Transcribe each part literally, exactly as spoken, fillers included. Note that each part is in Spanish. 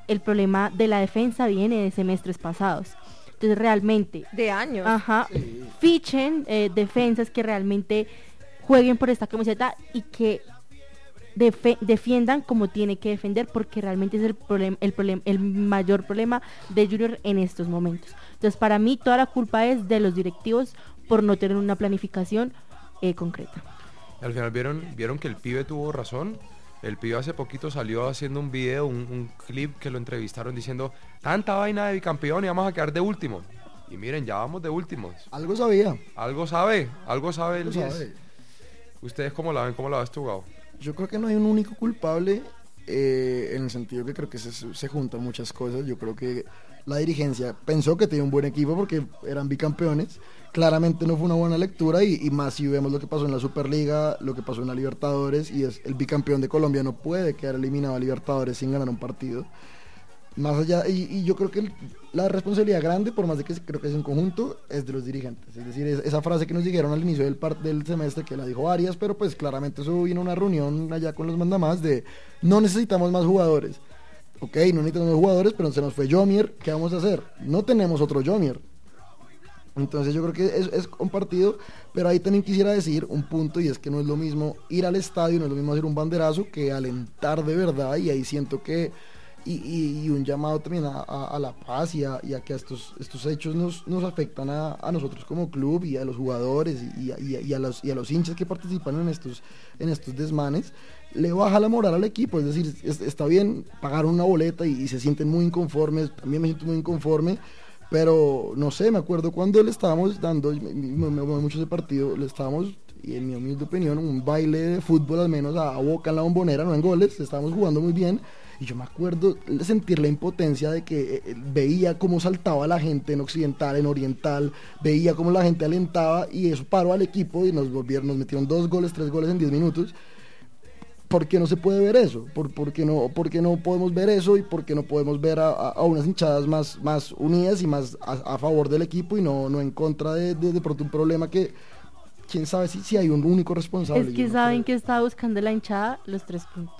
el problema de la defensa viene de semestres pasados. Entonces realmente... De años. Ajá. Sí. Fichen eh, defensas que realmente jueguen por esta camiseta y que defe- defiendan como tiene que defender, porque realmente es el problema, el problema, el mayor problema de Junior en estos momentos. Entonces para mí toda la culpa es de los directivos por no tener una planificación eh, concreta. Al final vieron, vieron que el pibe tuvo razón. El pibe hace poquito salió haciendo un video, un, un clip que lo entrevistaron diciendo: tanta vaina de bicampeón y vamos a quedar de último. Y miren, ya vamos de últimos. Algo sabía. Algo sabe, algo sabe el Algo diez. sabe. ¿Ustedes cómo la ven? ¿Cómo la ves tú, Gabo? Yo creo que no hay un único culpable, eh, en el sentido que creo que se, se juntan muchas cosas. Yo creo que la dirigencia pensó que tenía un buen equipo porque eran bicampeones. Claramente no fue una buena lectura, y, y más si vemos lo que pasó en la Superliga, lo que pasó en la Libertadores, y es el bicampeón de Colombia no puede quedar eliminado a Libertadores sin ganar un partido. Más allá, y, y yo creo que el, la responsabilidad grande, por más de que creo que es un conjunto, es de los dirigentes. Es decir, es, esa frase que nos dijeron al inicio del, par, del semestre, que la dijo Arias, pero pues claramente eso vino a una reunión allá con los mandamás de no necesitamos más jugadores. Ok, no necesitamos más jugadores, pero se nos fue Yomier, ¿qué vamos a hacer? No tenemos otro Yomier. Entonces yo creo que es, es compartido, pero ahí también quisiera decir un punto, y es que no es lo mismo ir al estadio, no es lo mismo hacer un banderazo que alentar de verdad, y ahí siento que, y, y, y un llamado también a, a, a la paz y a, y a que estos, estos hechos nos, nos afectan a, a nosotros como club y a los jugadores y, y, y, a, y, a los, y a los hinchas que participan en estos, en estos desmanes. Le baja la moral al equipo, es decir, es, está bien pagar una boleta y, y se sienten muy inconformes, también me siento muy inconforme. Pero no sé, me acuerdo cuando le estábamos dando, me, me, me voy mucho ese partido, le estábamos, y en mi humilde opinión, un baile de fútbol al menos a, a Boca en la Bombonera, no en goles, estábamos jugando muy bien, y yo me acuerdo sentir la impotencia de que eh, veía cómo saltaba la gente en Occidental, en Oriental, veía cómo la gente alentaba, y eso paró al equipo y nos volvieron, nos metieron dos goles, tres goles en diez minutos. ¿Por qué no se puede ver eso? ¿Por, por, qué no, ¿Por qué no podemos ver eso? ¿Y por qué no podemos ver a, a, a unas hinchadas más, más unidas y más a, a favor del equipo y no, no en contra de, de, de pronto un problema que, quién sabe si, si hay un único responsable? Es que no saben creo. que estaba buscando la hinchada los tres puntos.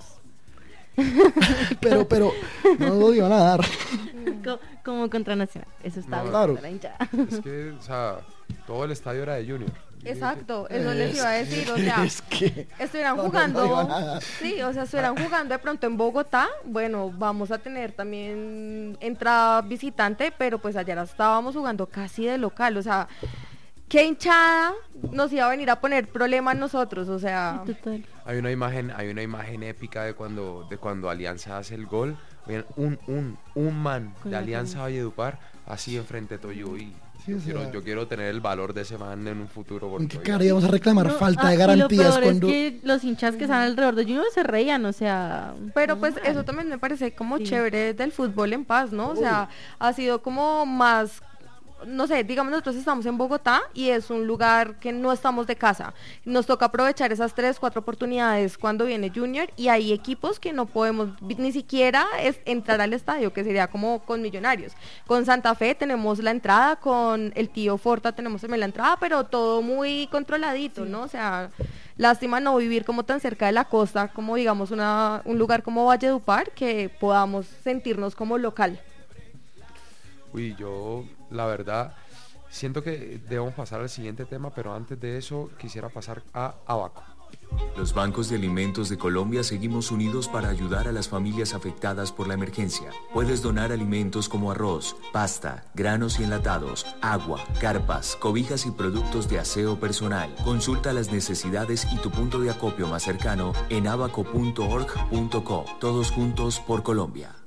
pero, pero no nos lo iban a dar. Co- como contra Nacional, eso estaba No, buscando claro. la hinchada. Es que, o sea, todo el estadio era de Junior. Exacto, eso les iba a decir, o sea, Es que estuvieran no, no, jugando, no iba nada. sí, o sea, estuvieran jugando de pronto en Bogotá, bueno, vamos a tener también entrada visitante, pero pues allá estábamos jugando casi de local, o sea, ¿qué hinchada nos iba a venir a poner problema a nosotros? O sea, Total. Hay una imagen, hay una imagen épica de cuando, de cuando Alianza hace el gol. Oigan, un, un, un man Con de la Alianza camisa. Valledupar así enfrente de Toyo, y Sí, yo, o sea, quiero, yo quiero tener el valor de ese man en un futuro. ¿en Porque, qué oiga, cara íbamos a reclamar No, falta ah, de y lo garantías peor cuando... es que los hinchas que están alrededor de Junior se reían, o sea... pero pues normal. eso también me parece como Sí. chévere del fútbol en paz, ¿no? O sea, ha sido como más, no sé, digamos nosotros estamos en Bogotá y es un lugar que no estamos de casa. Nos toca aprovechar esas tres, cuatro oportunidades cuando viene Junior, y hay equipos que no podemos vi- ni siquiera es entrar al estadio, que sería como con Millonarios. Con Santa Fe tenemos la entrada, con el tío Forta tenemos también la entrada, pero todo muy controladito, ¿no? O sea, lástima no vivir como tan cerca de la costa, como digamos una, un lugar como Valledupar, que podamos sentirnos como local. Uy, yo, la verdad, siento que debemos pasar al siguiente tema, pero antes de eso quisiera pasar a Abaco. Los bancos de alimentos de Colombia seguimos unidos para ayudar a las familias afectadas por la emergencia. Puedes donar alimentos como arroz, pasta, granos y enlatados, agua, carpas, cobijas y productos de aseo personal. Consulta las necesidades y tu punto de acopio más cercano en abaco punto org punto co. Todos juntos por Colombia.